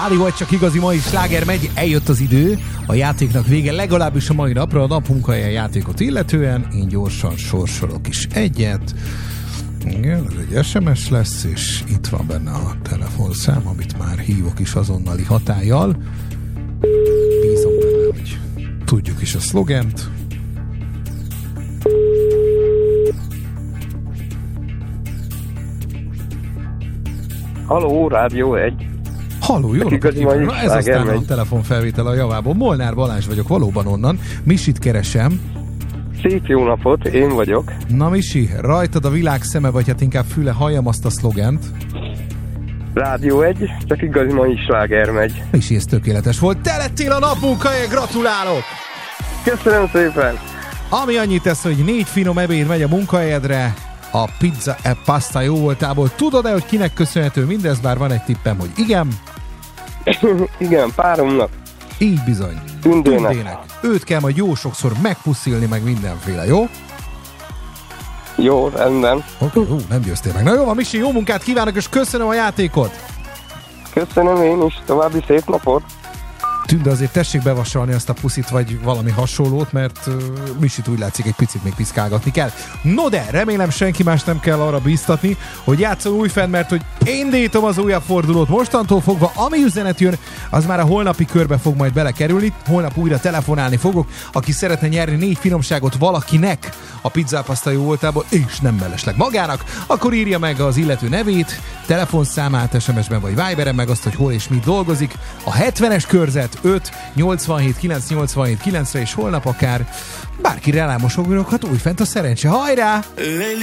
rádió, vagy csak igazi mai sláger megy, eljött az idő, a játéknak vége, legalábbis a mai napra, a napmunkahelyen játékot illetően, én gyorsan sorsolok is egyet. Igen, ez egy SMS lesz, és itt van benne a telefonszám, amit már hívok is azonnali hatállyal. Bízom benne, hogy tudjuk is a szlogent. Halló, Rádió 1. Halló, jó napot kívánok! Na, ez aztán a telefonfelvétel a javából. Molnár Balázs vagyok, valóban onnan. Misit keresem. Szép jó napot, én vagyok. Na Misi, rajtad a világ szeme, vagy hát inkább füle, halljam azt a szlogent. Rádió 1, csak igazi mai sláger megy. Misi, ez tökéletes volt. Te lettél a napmunkahelyen, gratulálok! Köszönöm szépen! Ami annyit tesz, hogy 4 finom ebéd megy a munkahelyedre, a pizza e pasta jó voltából. Tudod-e, hogy kinek köszönhető mindez? Bár van egy tippem, hogy igen. Igen, páromnak. Így bizony. Tündének. Őt kell majd jó sokszor megpuszilni, meg mindenféle, jó? Jó, rendben. Oké, nem győztél meg. Na jó van, Misi, jó munkát kívánok, és köszönöm a játékot. Köszönöm én is, további szép napot. Tünde, azért tessék bevasalni azt a puszit, vagy valami hasonlót, mert Misit úgy látszik, egy picit még piszkálgatni kell. No de, remélem senki más nem kell arra bíztatni, hogy játszol újfent, mert hogy indítom az újabb fordulót. Mostantól fogva, ami üzenet jön, az már a holnapi körbe fog majd belekerülni. Holnap újra telefonálni fogok. Aki szeretne nyerni 4 finomságot valakinek a pizzapaszta jó voltából, és nem mellesleg magának, akkor írja meg az illető nevét, telefonszámát, SMS-ben vagy Viberen, meg azt, hogy hol és mit dolgozik. A 70-es körzet 5 87 9 87 9-re, és holnap akár bárki rámosogathat újfent a szerencse. Hajrá!